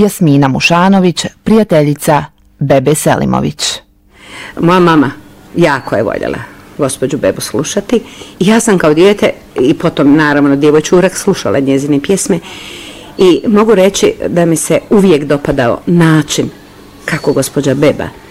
Jasmina Mušanović, prijateljica Bebe Selimović. Moja mama jako je voljela gospođu Bebu slušati i ja sam kao dijete i potom naravno djevojčurak slušala njezine pjesme i mogu reći da mi se uvijek dopadao način kako gospođa Beba